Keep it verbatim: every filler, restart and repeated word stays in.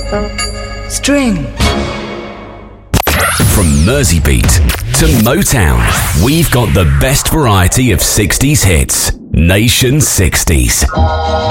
String. From Merseybeat to Motown, we've got the best variety of sixties hits. Nation sixties.